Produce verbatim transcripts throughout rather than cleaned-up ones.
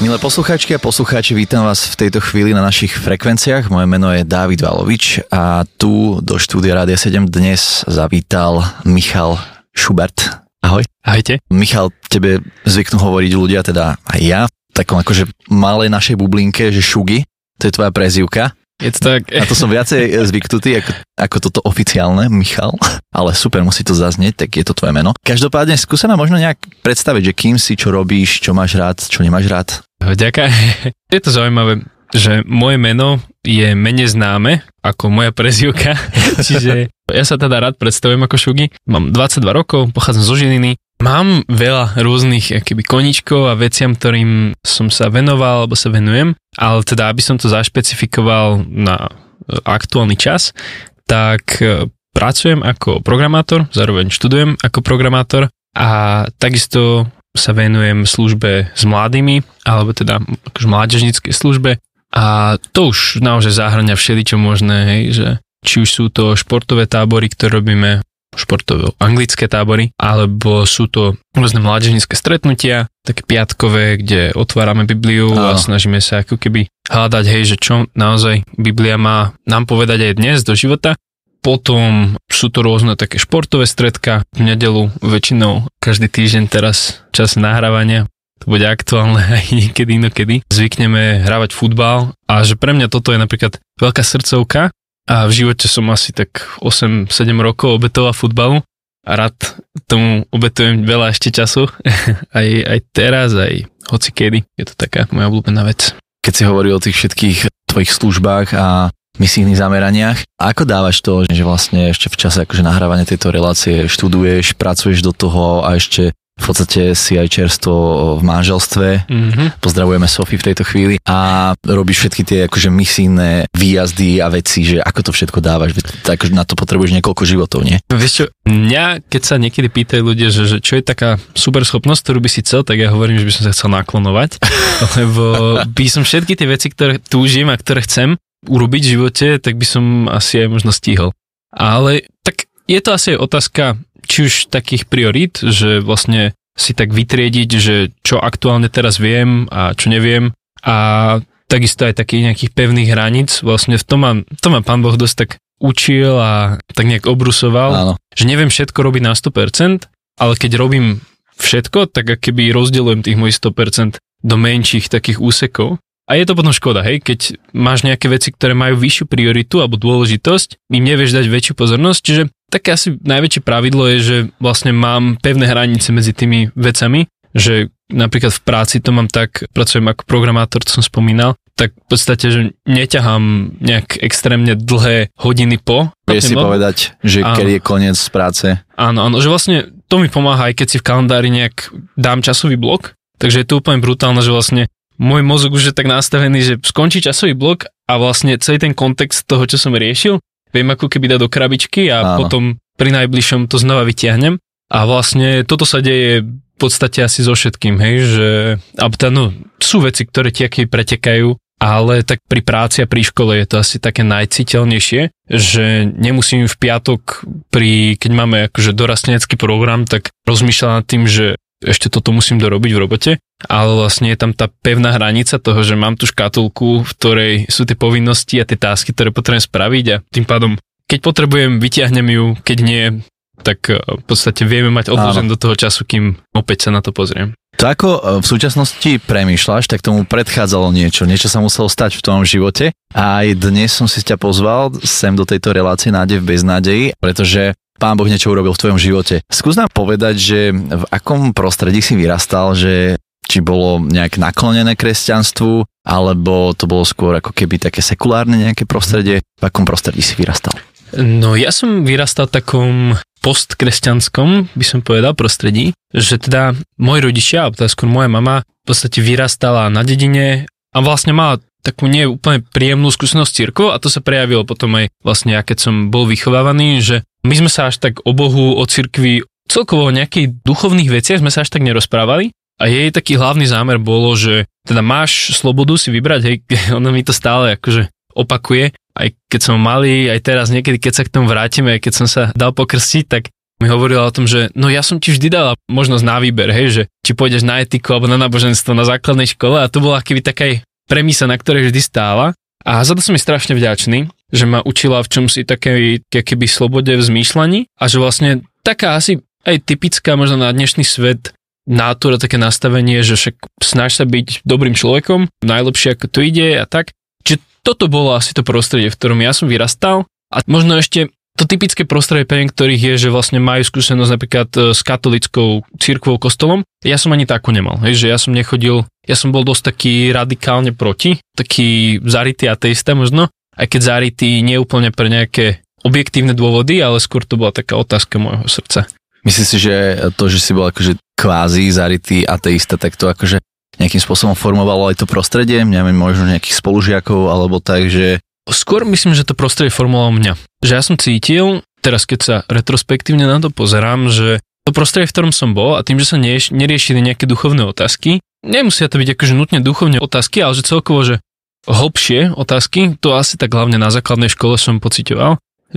Milé poslucháčky a poslucháči, vítam vás v tejto chvíli na našich frekvenciách. Moje meno je Dávid Valovič a tu do štúdia Rádia sedem dnes zavítal Michal Schubert. Ahoj. Ahojte. Michal, tebe zvyknú hovoriť ľudia, teda aj ja, v takom akože malej našej bublinke, že Šugi, to je tvoja prezývka. Je to tak. A to som viacej zvyknutý ako, ako toto oficiálne, Michal, ale super, musí to zaznieť, tak je to tvoje meno. Každopádne skúsa nám možno nejak predstaviť, že kým si, čo robíš, čo máš rád, čo nemáš rád. Ďakujem. Je to zaujímavé, že moje meno je menej známe ako moja prezývka, čiže ja sa teda rád predstavujem ako Šugi. Mám dvadsaťdva rokov, pochádzam zo Žiliny. Mám veľa rôznych akýby koníčkov a veciam, ktorým som sa venoval alebo sa venujem, ale teda aby som to zašpecifikoval na aktuálny čas, tak pracujem ako programátor, zároveň študujem ako programátor a takisto sa venujem službe s mladými, alebo teda akože mládežníckej službe a to už naozaj zahŕňa všeličo možné, hej, že či už sú to športové tábory, ktoré robíme, športové anglické tábory, alebo sú to rôzne mládežnícke stretnutia, také piatkové, kde otvárame Bibliu a, a snažíme sa ako keby hľadať, hej, že čo naozaj Biblia má nám povedať aj dnes do života. Potom sú to rôzne také športové stredka v nedeľu, väčšinou každý týždeň teraz čas nahrávania, to bude aktuálne aj niekedy inokedy. Zvykneme hravať futbal a že pre mňa toto je napríklad veľká srdcovka a v živote som asi tak osem sedem rokov obetoval futbalu a rád tomu obetujem veľa ešte času, aj, aj teraz, aj hocikedy, je to taká moja obľúbená vec. Keď si hovoril o tých všetkých tvojich službách a misijných zameraniach. A ako dávaš to, že vlastne ešte v čase akože nahrávania tejto relácie študuješ, pracuješ do toho a ešte v podstate si aj čerstvo v manželstve. Mm-hmm. Pozdravujeme Sofii v tejto chvíli a robíš všetky tie akože misijné výjazdy a veci, že ako to všetko dávaš. Tak na to potrebuješ niekoľko životov, nie? Vieš čo, mňa, keď sa niekedy pýtajú ľudia, že, že čo je taká super schopnosť, ktorú by si chcel, tak ja hovorím, že by som sa chcel naklonovať, lebo by som všetky tie veci, ktoré túžim a ktoré chcem urobiť v živote, tak by som asi aj možno stihol. Ale tak je to asi aj otázka či už takých priorít, že vlastne si tak vytriediť, že čo aktuálne teraz viem a čo neviem a takisto aj takých nejakých pevných hraníc. Vlastne v tom ma, to ma Pán Boh dosť tak učil a tak nejak obrusoval, áno, že neviem všetko robiť na sto percent, ale keď robím všetko, tak akoby rozdeľujem tých mojich sto percent do menších takých úsekov. A je to potom škoda, hej, keď máš nejaké veci, ktoré majú vyššiu prioritu alebo dôležitosť, im nevieš dať väčšiu pozornosť, čiže také asi najväčšie pravidlo je, že vlastne mám pevné hranice medzi tými vecami, že napríklad v práci to mám tak, pracujem ako programátor, to som spomínal, tak v podstate, že neťahám nejak extrémne dlhé hodiny po. Vieš si bod. povedať, že áno, keď je koniec z práce. Áno, áno, že vlastne to mi pomáha, aj keď si v kalendári nejak dám časový blok, takže je to úplne brutálne, že vlastne môj mozog už je tak nastavený, že skončí časový blok a vlastne celý ten kontext toho, čo som riešil, viem ako keby dať do krabičky a áno, potom pri najbližšom to znova vytiahnem. A vlastne toto sa deje v podstate asi so všetkým, hej, že a no, sú veci, ktoré ti aký pretekajú, ale tak pri práci a pri škole je to asi také najciteľnejšie, že nemusím v piatok, pri, keď máme akože dorastenecký program, tak rozmýšľam nad tým, že ešte toto musím dorobiť v robote, ale vlastne je tam tá pevná hranica toho, že mám tú škatulku, v ktorej sú tie povinnosti a tie tásky, ktoré potrebujem spraviť a tým pádom, keď potrebujem, vyťahnem ju, keď nie, tak v podstate vieme mať odložené do toho času, kým opäť sa na to pozriem. To ako v súčasnosti premýšľaš, tak tomu predchádzalo niečo, niečo sa muselo stať v tvojom živote a aj dnes som si ťa pozval sem do tejto relácie Nádej v beznádeji, pretože Pán Boh niečo urobil v tvojom živote. Skús nám povedať, že v akom prostredí si vyrastal, že či bolo nejak naklonené kresťanstvu, alebo to bolo skôr ako keby také sekulárne nejaké prostredie. V akom prostredí si vyrastal? No ja som vyrastal v takom postkresťanskom, by som povedal, prostredí, že teda moji rodičia, alebo teda skôr moja mama v podstate vyrastala na dedine a vlastne mala takú nie úplne príjemnú skúsenosť s cirkvou a to sa prejavilo potom aj vlastne, ja keď som bol vychovávaný, že my sme sa až tak o Bohu, o cirkvi, celkovo o nejakých duchovných veciach sme sa až tak nerozprávali a jej taký hlavný zámer bolo, že teda máš slobodu si vybrať, hej, ono mi to stále akože opakuje, aj keď som malý, aj teraz niekedy, keď sa k tomu vrátime, aj keď som sa dal pokrstiť, tak mi hovorila o tom, že no ja som ti vždy dala možnosť na výber, hej, že či pôjdeš na etiku alebo na náboženstvo na základnej škole a to bola keby taká premisa, na ktorej vždy stála. A za to som mi strašne vďačný, že ma učila v čomsi takej keby slobode v zmýšľaní a že vlastne taká asi aj typická možno na dnešný svet nátura, také nastavenie, že však snaž sa byť dobrým človekom, najlepšie ako to ide a tak. Čiže toto bolo asi to prostredie, v ktorom ja som vyrastal a možno ešte to typické prostredie pre niektorých je, že vlastne majú skúsenosť napríklad s katolickou cirkvou, kostolom. Ja som ani takú nemal, hej, že ja som nechodil, ja som bol dosť taký radikálne proti, taký zarytý ateista možno, aj keď zarytý nie úplne pre nejaké objektívne dôvody, ale skôr to bola taká otázka môjho srdca. Myslíš si, že to, že si bol akože kvázi zarytý ateista, tak to akože nejakým spôsobom formovalo aj to prostredie, neviem, možno nejakých spolužiakov, alebo tak, že... Skôr myslím, že to prostredie formovalo mňa. Že ja som cítil, teraz keď sa retrospektívne na to pozerám, že to prostredie, v ktorom som bol a tým, že sa nerieš, neriešili nejaké duchovné otázky, nemusia to byť akože nutne duchovné otázky, ale že celkovo, že hlbšie otázky, to asi tak hlavne na základnej škole som pociťoval,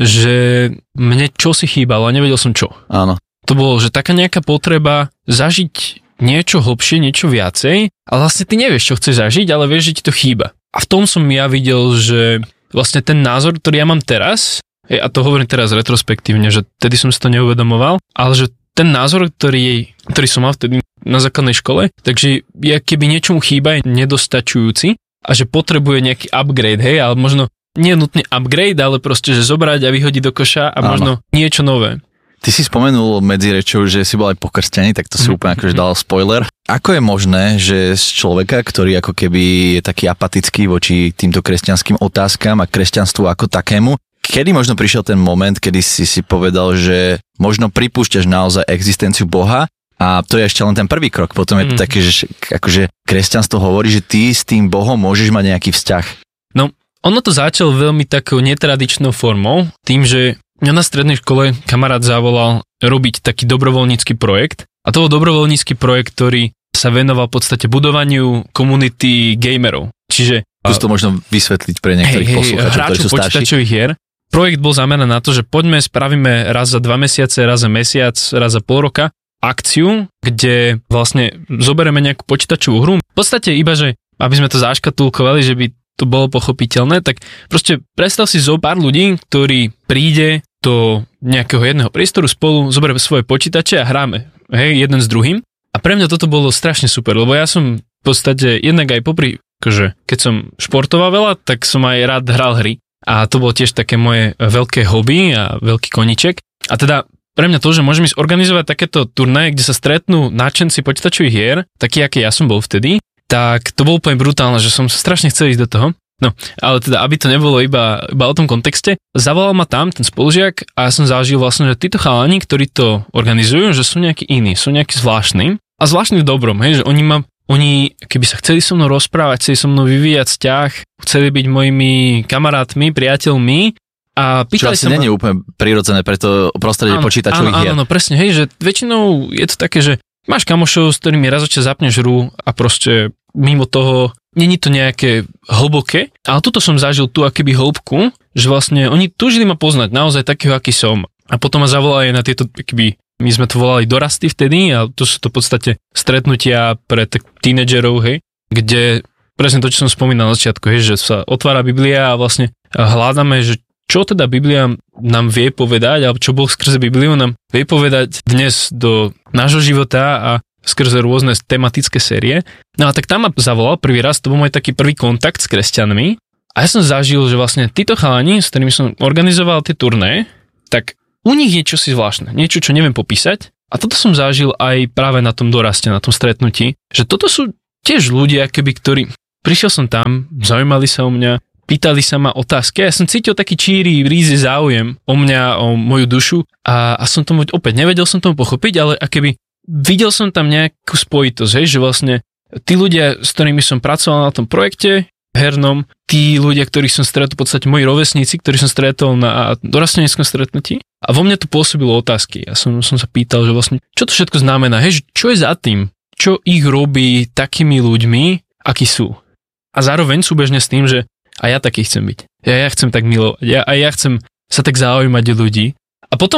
že mne čo si chýbalo a nevedel som čo. Áno. To bolo, že taká nejaká potreba zažiť niečo hlbšie, niečo viacej a vlastne ty nevieš, čo chceš zažiť, ale vieš, že ti to chýba. A v tom som ja videl, že vlastne ten názor, ktorý ja mám teraz, a to hovorím teraz retrospektívne, že tedy som si to neuvedomoval, ale že ten názor, ktorý, ktorý som mal vtedy na základnej škole, takže je keby niečomu chýba, je nedostačujúci a že potrebuje nejaký upgrade, hej, ale možno nie nutne upgrade, ale proste, že zobrať a vyhodiť do koša a áno, možno niečo nové. Ty si spomenul medzi rečou, že si bol aj pokrstený, tak to si mm-hmm. úplne akože dal spoiler. Ako je možné, že z človeka, ktorý ako keby je taký apatický voči týmto kresťanským otázkam a kresťanstvu ako takému, kedy možno prišiel ten moment, kedy si si povedal, že možno pripúšťaš naozaj existenciu Boha a to je ešte len ten prvý krok. Potom je to mm-hmm. také, že akože kresťanstvo hovorí, že ty s tým Bohom môžeš mať nejaký vzťah. No, ono to začalo veľmi takou netradičnou formou, tým, že mňa na strednej škole kamarát zavolal robiť taký dobrovoľnícky projekt a to bol dobrovoľnícky projekt, ktorý sa venoval v podstate budovaniu komunity gamerov. Čiže... Skús to možno vysvetliť pre niektorých hey, poslucháčov, ktorí sú starší. Počítačových hier. Projekt bol zameraný na to, že poďme, spravíme raz za dva mesiace, raz za mesiac, raz za pol roka akciu, kde vlastne zoberieme nejakú počítačovú hru. V podstate iba, že aby sme to zaškatulkovali, že by to bolo pochopiteľné, tak proste predstav si zo pár ľudí, ktorí príde do nejakého jedného priestoru spolu, zoberieme svoje počítače a hráme, hej, jeden s druhým. A pre mňa toto bolo strašne super, lebo ja som v podstate jednak aj popri, akože keď som športoval veľa, tak som aj rád hral hry. A to bolo tiež také moje veľké hobby a veľký koníček. A teda pre mňa to, že môžem ísť organizovať takéto turnaje, kde sa stretnú nadšenci počítačových hier, taký, aký ja som bol vtedy, tak to bolo úplne brutálne, že som strašne chcel ísť do toho. No, ale teda, aby to nebolo iba, iba o tom kontexte, zavolal ma tam ten spolužiak a ja som zažil vlastne, že títo chalani, ktorí to organizujú, že sú nejakí iní, sú nejakí zvláštni a zvláštni v dobrom, hej, že oni ma, oni keby sa chceli so mnou rozprávať, chceli so mnou vyvíjať vzťah, chceli byť mojimi kamarátmi, priateľmi a pýtali sa ma... Čo asi nie je úplne prirodzené pre to prostredie počítačových hier. Áno, áno, presne, hej, že väčšinou je to také, že máš kamošov, s ktorými raz očas zapneš hru a proste mimo toho není to nejaké hlboké, ale tuto som zažil tú akéby hĺbku, že vlastne oni túžili ma poznať naozaj takého, aký som. A potom ma zavolali na tieto, akoby, my sme to volali dorasty vtedy, a to sú to v podstate stretnutia pre tak tínedžerov, hej, kde presne to, čo som spomínal na začiatku, hej, že sa otvára Biblia a vlastne hľadáme, že čo teda Biblia nám vie povedať, alebo čo Boh skrze Bibliu nám vie povedať dnes do nášho života a skrze rôzne tematické série. No a tak tam ma zavolal prvý raz, to bol môj taký prvý kontakt s kresťanmi a ja som zažil, že vlastne títo chalani, s ktorými som organizoval tie turné, tak u nich je čosi zvláštne, niečo, čo neviem popísať a toto som zažil aj práve na tom doraste, na tom stretnutí, že toto sú tiež ľudia, keby, ktorí prišiel som tam, zaujímali sa o mňa, pýtali sa ma otázky a ja som cítil taký číry, rízy záujem o mňa, o moju dušu a, a som tomu opäť nevedel som tomu pochopiť, ale akéby videl som tam nejakú spojitosť, hej, že vlastne tí ľudia, s ktorými som pracoval na tom projekte hernom, tí ľudia, ktorých som stretol, v podstate moji rovesníci, ktorí som stretol na dorasteneckom stretnutí a vo mne to pôsobilo otázky. Ja som, som sa pýtal, že vlastne, čo to všetko znamená, hej, čo je za tým, čo ich robí takými ľuďmi, akí sú. A zároveň súbežne s tým, že a ja taký chcem byť. Ja, ja chcem tak milovať, ja, a ja chcem sa tak zaujímať ľudí. A potom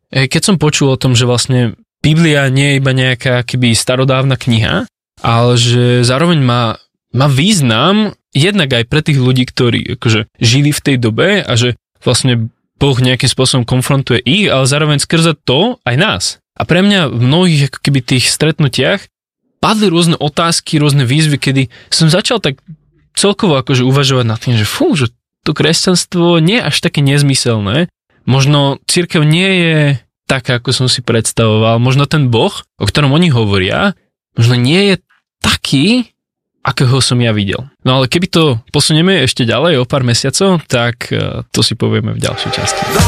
keď som počul o tom, že vlastne Biblia nie je iba nejaká keby starodávna kniha, ale že zároveň má, má význam jednak aj pre tých ľudí, ktorí akože žili v tej dobe a že vlastne Boh nejakým spôsobom konfrontuje ich, ale zároveň skrze to aj nás. A pre mňa v mnohých ako keby tých stretnutiach padli rôzne otázky, rôzne výzvy, kedy som začal tak celkovo akože uvažovať nad tým, že fú, že to kresťanstvo nie je až také nezmyselné. Možno cirkev nie je taká, ako som si predstavoval. Možno ten Boh, o ktorom oni hovoria, možno nie je taký, akého som ja videl. No ale keby to posunieme ešte ďalej o pár mesiacov, tak to si povieme v ďalšej časti.